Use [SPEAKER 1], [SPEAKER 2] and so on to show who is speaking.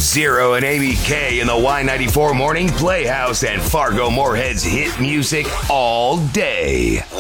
[SPEAKER 1] Zero and ABK in the Y94 Morning Playhouse and Fargo Moorhead's hit music all day.